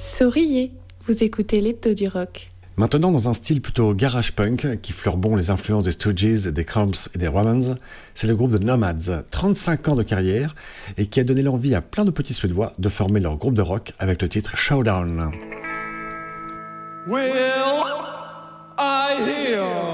Souriez, vous écoutez l'Hebdo du rock. Maintenant, dans un style plutôt garage punk, qui fleure bon les influences des Stooges, des Cramps et des Ramones, c'est le groupe The Nomads, 35 ans de carrière, et qui a donné l'envie à plein de petits Suédois de former leur groupe de rock avec le titre Showdown. Well, I hear